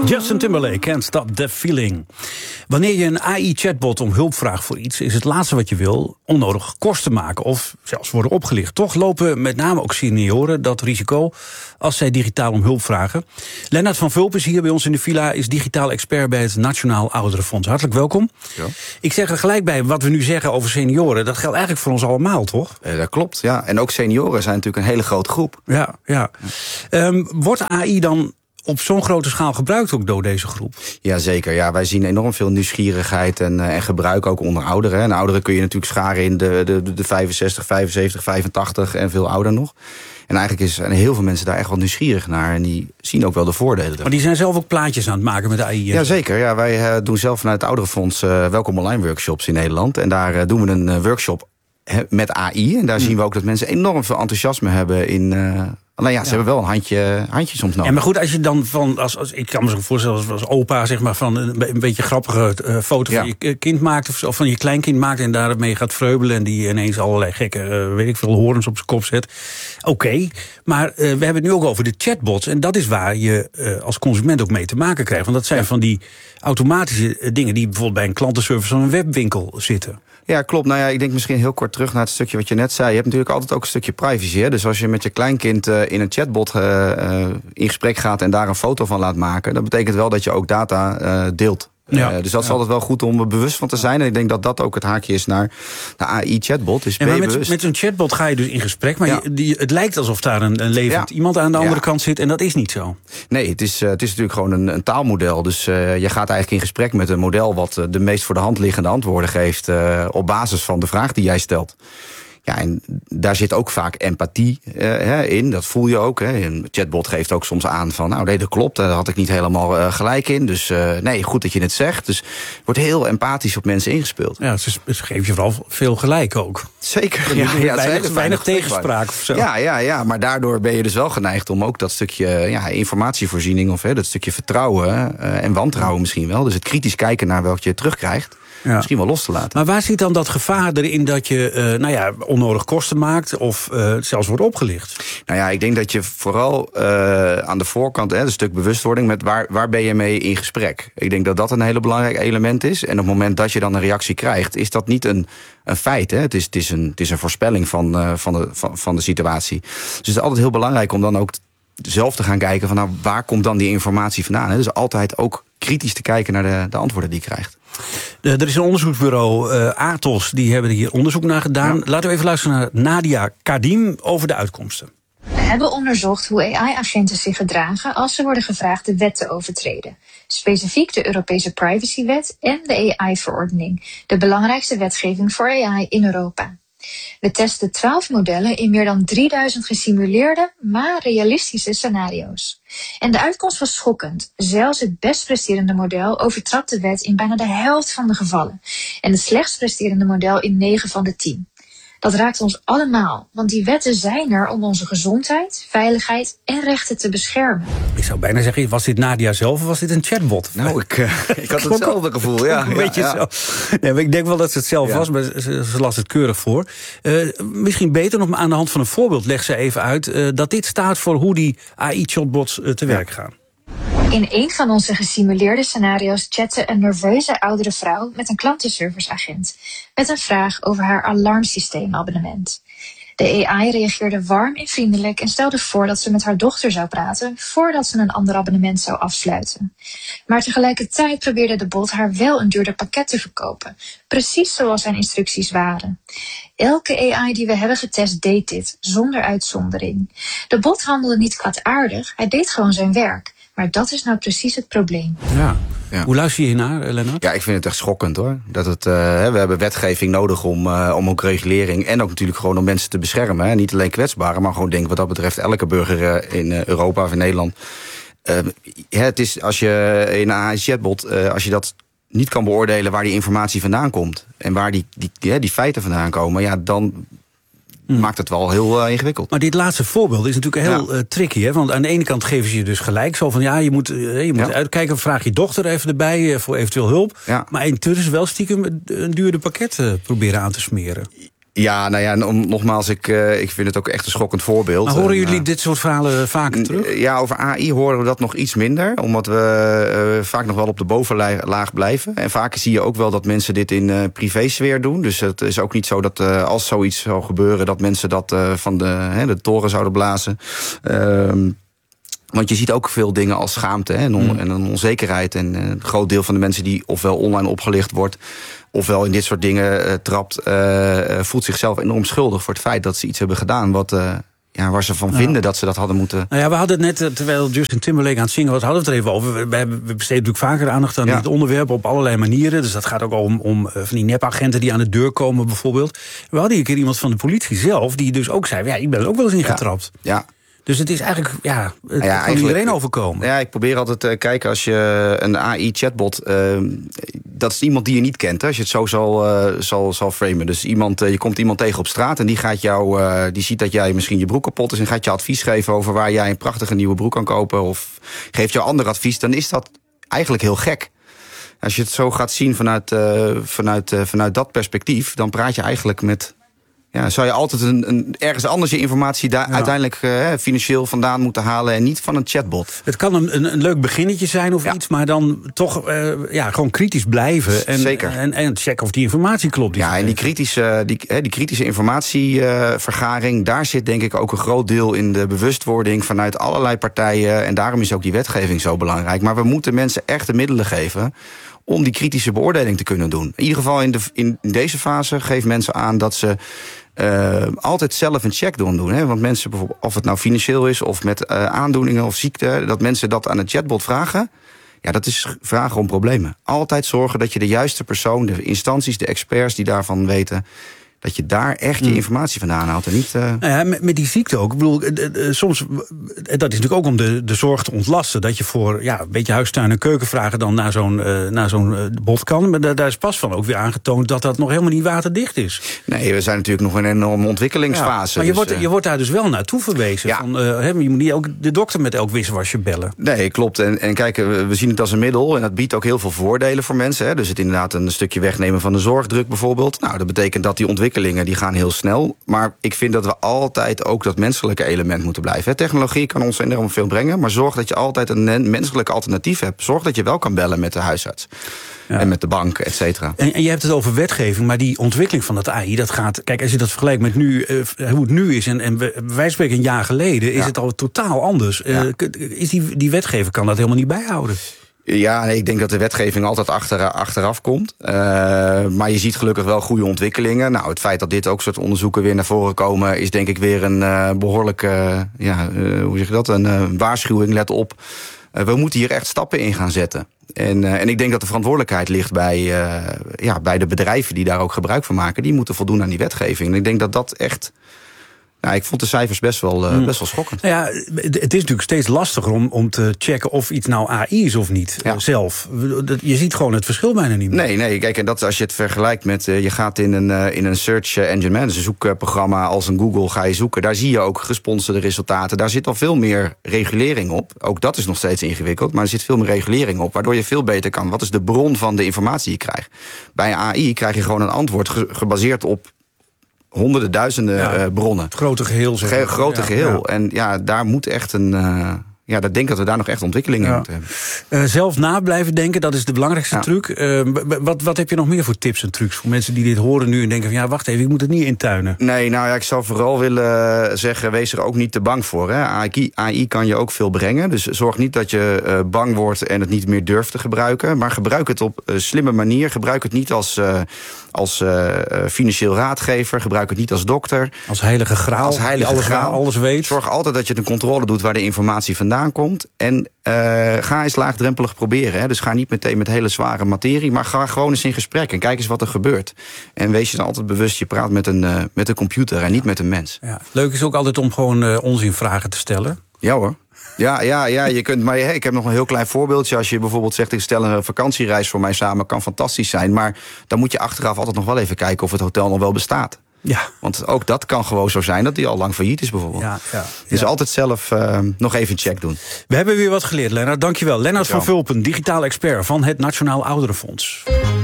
Justin Timberlake, Can't Stop the Feeling. Wanneer je een AI-chatbot om hulp vraagt voor iets, is het laatste wat je wil onnodig kosten maken of zelfs worden opgelicht. Toch lopen met name ook senioren dat risico als zij digitaal om hulp vragen. Lennart van Vulp is hier bij ons in de villa, is digitaal expert bij het Nationaal Ouderenfonds. Hartelijk welkom. Ja. Ik zeg er gelijk bij, wat we nu zeggen over senioren, dat geldt eigenlijk voor ons allemaal, toch? Dat klopt, ja. En ook senioren zijn natuurlijk een hele grote groep. Ja. Wordt AI dan op zo'n grote schaal gebruikt ook door deze groep? Jazeker, ja. Wij zien enorm veel nieuwsgierigheid en gebruik ook onder ouderen. En ouderen kun je natuurlijk scharen in de 65, 75, 85 en veel ouder nog. En eigenlijk zijn heel veel mensen daar echt wel nieuwsgierig naar. En die zien ook wel de voordelen ervan. Maar die zijn zelf ook plaatjes aan het maken met de AI? Jazeker, ja. Wij doen zelf vanuit het Ouderenfonds Welkom Online workshops in Nederland. En daar doen we een workshop met AI. En daar zien we ook dat mensen enorm veel enthousiasme hebben in. Alleen ze hebben wel een handje soms nodig. Ja, maar goed, als je dan als ik kan me zo voorstellen als opa, zeg maar, van een beetje grappige foto van je kind maakt of van je kleinkind maakt en daarmee gaat vreubelen en die ineens allerlei gekke, weet ik veel, horens op zijn kop zet. Oké, maar we hebben het nu ook over de chatbots en dat is waar je als consument ook mee te maken krijgt. Want dat zijn van die automatische dingen die bijvoorbeeld bij een klantenservice van een webwinkel zitten. Ja, klopt. Nou ja, ik denk misschien heel kort terug naar het stukje wat je net zei. Je hebt natuurlijk altijd ook een stukje privacy. Hè? Dus als je met je kleinkind in een chatbot in gesprek gaat en daar een foto van laat maken, dat betekent wel dat je ook data deelt. Ja, dus dat is altijd wel goed om er bewust van te zijn. En ik denk dat dat ook het haakje is naar de AI-chatbot. Dus met zo'n chatbot ga je dus in gesprek, maar het lijkt alsof daar een levend iemand aan de andere kant zit en dat is niet zo. Nee, het is natuurlijk gewoon een taalmodel. Dus je gaat eigenlijk in gesprek met een model wat de meest voor de hand liggende antwoorden geeft op basis van de vraag die jij stelt. Ja, en daar zit ook vaak empathie in, dat voel je ook. Hè. Een chatbot geeft ook soms aan van, nou nee, dat klopt, daar had ik niet helemaal gelijk in. Dus nee, goed dat je het zegt. Dus wordt heel empathisch op mensen ingespeeld. Ja, ze geven je vooral veel gelijk ook. Zeker, weinig tegenspraak of zo. Ja, maar daardoor ben je dus wel geneigd om ook dat stukje informatievoorziening of dat stukje vertrouwen en wantrouwen misschien wel. Dus het kritisch kijken naar wat je terugkrijgt. Ja. Misschien wel los te laten. Maar waar zit dan dat gevaar erin dat je onnodig kosten maakt of zelfs wordt opgelicht? Nou ja, ik denk dat je vooral aan de voorkant, een stuk bewustwording met waar ben je mee in gesprek. Ik denk dat dat een hele belangrijk element is. En op het moment dat je dan een reactie krijgt, is dat niet een feit. Hè? Het is een voorspelling van de situatie. Dus het is altijd heel belangrijk om dan ook zelf te gaan kijken van, nou, waar komt dan die informatie vandaan? Hè? Dus altijd ook kritisch te kijken naar de antwoorden die je krijgt. Er is een onderzoeksbureau, Atos, die hebben hier onderzoek naar gedaan. Ja. Laten we even luisteren naar Nadia Kadim over de uitkomsten. We hebben onderzocht hoe AI-agenten zich gedragen als ze worden gevraagd de wet te overtreden. Specifiek de Europese Privacywet en de AI-verordening, de belangrijkste wetgeving voor AI in Europa. We testen 12 modellen in meer dan 3000 gesimuleerde, maar realistische scenario's. En de uitkomst was schokkend. Zelfs het best presterende model overtrad de wet in bijna de helft van de gevallen. En het slechtst presterende model in 9 van de 10. Dat raakt ons allemaal, want die wetten zijn er om onze gezondheid, veiligheid en rechten te beschermen. Ik zou bijna zeggen, was dit Nadia zelf of was dit een chatbot? Nou, ik had hetzelfde gevoel, ja. Een beetje zo. Nee, maar ik denk wel dat ze het zelf was, maar ze las het keurig voor. Misschien beter nog aan de hand van een voorbeeld legt ze even uit dat dit staat voor hoe die AI-chatbots te werk gaan. In een van onze gesimuleerde scenario's chatte een nerveuze oudere vrouw met een klantenserviceagent met een vraag over haar alarmsysteemabonnement. De AI reageerde warm en vriendelijk en stelde voor dat ze met haar dochter zou praten voordat ze een ander abonnement zou afsluiten. Maar tegelijkertijd probeerde de bot haar wel een duurder pakket te verkopen, precies zoals zijn instructies waren. Elke AI die we hebben getest deed dit, zonder uitzondering. De bot handelde niet kwaadaardig, hij deed gewoon zijn werk. Maar dat is nou precies het probleem. Ja. Hoe luister je hiernaar, Lennart? Ja, ik vind het echt schokkend, hoor. Dat we hebben wetgeving nodig om ook regulering en ook natuurlijk gewoon om mensen te beschermen. Hè. Niet alleen kwetsbaren, maar gewoon denk wat dat betreft elke burger in Europa of in Nederland. Het is als je in een AI-chatbot, als je dat niet kan beoordelen waar die informatie vandaan komt en waar die feiten vandaan komen, ja, dan maakt het wel heel ingewikkeld. Maar dit laatste voorbeeld is natuurlijk heel tricky. Hè? Want aan de ene kant geven ze je dus gelijk. Zo van, je moet uitkijken. Vraag je dochter even erbij voor eventueel hulp. Ja. Maar intussen wel stiekem een duurder pakket proberen aan te smeren. Ja, nou ja, nogmaals, ik vind het ook echt een schokkend voorbeeld. Maar horen jullie dit soort verhalen vaker terug? Ja, over AI horen we dat nog iets minder. Omdat we vaak nog wel op de bovenlaag blijven. En vaak zie je ook wel dat mensen dit in privésfeer doen. Dus het is ook niet zo dat als zoiets zou gebeuren, dat mensen dat van de toren zouden blazen. Want je ziet ook veel dingen als schaamte en een onzekerheid. En een groot deel van de mensen die ofwel online opgelicht wordt, ofwel in dit soort dingen trapt, voelt zichzelf enorm schuldig voor het feit dat ze iets hebben gedaan waar ze van vinden dat ze dat hadden moeten. Nou ja, we hadden het net, terwijl Justin Timberlake aan het zingen was, hadden we het er even over. We besteden natuurlijk vaker aandacht aan dit onderwerp op allerlei manieren. Dus dat gaat ook om van die nepagenten die aan de deur komen bijvoorbeeld. We hadden een keer iemand van de politie zelf die dus ook zei, ik ben er ook wel eens ingetrapt. Ja. Dus het is eigenlijk, het kan iedereen overkomen. Ja, ik probeer altijd te kijken als je een AI-chatbot, dat is iemand die je niet kent, hè, als je het zo zal framen. Dus je komt iemand tegen op straat en die gaat die ziet dat jij misschien je broek kapot is en gaat je advies geven over waar jij een prachtige nieuwe broek kan kopen of geeft jou ander advies, dan is dat eigenlijk heel gek. Als je het zo gaat zien vanuit dat perspectief, dan praat je eigenlijk met... Ja, zou je altijd ergens anders je informatie uiteindelijk financieel vandaan moeten halen en niet van een chatbot. Het kan een leuk beginnetje zijn of iets, maar dan toch gewoon kritisch blijven. En, Zeker. En checken of die informatie klopt. En die kritische informatievergaring, daar zit denk ik ook een groot deel in de bewustwording vanuit allerlei partijen. En daarom is ook die wetgeving zo belangrijk. Maar we moeten mensen echt de middelen geven om die kritische beoordeling te kunnen doen. In ieder geval in deze fase geef mensen aan dat ze altijd zelf een check doen. Hè? Want mensen, bijvoorbeeld, of het nou financieel is of met aandoeningen of ziekte, dat mensen dat aan een chatbot vragen. Ja, dat is vragen om problemen. Altijd zorgen dat je de juiste persoon, de instanties, de experts die daarvan weten, dat je daar echt je informatie vandaan haalt en niet... met die ziekte ook. Ik bedoel, soms, dat is natuurlijk ook om de zorg te ontlasten, dat je voor een beetje huistuin- en keukenvragen dan naar zo'n bot kan. Maar daar is pas van ook weer aangetoond dat nog helemaal niet waterdicht is. Nee, we zijn natuurlijk nog in een enorme ontwikkelingsfase. Ja, maar je wordt daar dus wel naartoe verwezen. Ja. Je moet niet ook de dokter met elk wisselwasje bellen. Nee, klopt. En kijk, we zien het als een middel en dat biedt ook heel veel voordelen voor mensen. Hè. Dus het inderdaad een stukje wegnemen van de zorgdruk bijvoorbeeld. Nou, dat betekent dat die ontwikkelingen die gaan heel snel. Maar ik vind dat we altijd ook dat menselijke element moeten blijven. Technologie kan ons enorm veel brengen, maar zorg dat je altijd een menselijk alternatief hebt. Zorg dat je wel kan bellen met de huisarts. Ja. En met de bank, et cetera. En je hebt het over wetgeving, maar die ontwikkeling van dat AI, dat gaat... Kijk, als je dat vergelijkt met nu, hoe het nu is, en wij spreken een jaar geleden, is het al totaal anders. Is die wetgeving kan dat helemaal niet bijhouden? Ja, nee, ik denk dat de wetgeving altijd achteraf komt. Maar je ziet gelukkig wel goede ontwikkelingen. Nou, het feit dat dit ook soort onderzoeken weer naar voren komen, is denk ik weer een behoorlijke, hoe zeg je dat? Een waarschuwing, let op. We moeten hier echt stappen in gaan zetten. En ik denk dat de verantwoordelijkheid ligt bij de bedrijven die daar ook gebruik van maken. Die moeten voldoen aan die wetgeving. En ik denk dat dat echt... Nou, ik vond de cijfers best wel schokkend. Nou ja, het is natuurlijk steeds lastiger om te checken of iets nou AI is of niet zelf. Je ziet gewoon het verschil bijna niet meer. Nee, kijk, en dat als je het vergelijkt met... je gaat in een search engine, dus een zoekprogramma als een Google, ga je zoeken. Daar zie je ook gesponsorde resultaten. Daar zit al veel meer regulering op. Ook dat is nog steeds ingewikkeld, maar er zit veel meer regulering op, waardoor je veel beter kan. Wat is de bron van de informatie die je krijgt? Bij AI krijg je gewoon een antwoord gebaseerd op honderden, duizenden bronnen. Het grote geheel. Grote geheel. En daar moet echt ik denk dat we daar nog echt ontwikkelingen in moeten hebben. Zelf na blijven denken, dat is de belangrijkste truc. Wat heb je nog meer voor tips en trucs voor mensen die dit horen nu en denken van wacht even, ik moet het niet intuinen? Nee, ik zou vooral willen zeggen, wees er ook niet te bang voor. Hè. AI kan je ook veel brengen. Dus zorg niet dat je bang wordt en het niet meer durft te gebruiken. Maar gebruik het op een slimme manier. Gebruik het niet als financieel raadgever. Gebruik het niet als dokter. Als heilige graal. Alles weet. Zorg altijd dat je de controle doet waar de informatie vandaan komt. En ga eens laagdrempelig proberen. Hè. Dus ga niet meteen met hele zware materie, maar ga gewoon eens in gesprek en kijk eens wat er gebeurt. En wees je dan altijd bewust, je praat met een computer en niet met een mens. Ja. Leuk is ook altijd om gewoon onzinvragen te stellen. Ja hoor. Ja, je kunt, maar ik heb nog een heel klein voorbeeldje. Als je bijvoorbeeld zegt, ik stel een vakantiereis voor mij samen, kan fantastisch zijn. Maar dan moet je achteraf altijd nog wel even kijken of het hotel nog wel bestaat. Ja. Want ook dat kan gewoon zo zijn dat die al lang failliet is bijvoorbeeld. Dus altijd zelf nog even een check doen. We hebben weer wat geleerd, Lennart. Dankjewel. Lennart van Vulpen, digitaal expert van het Nationaal Ouderenfonds.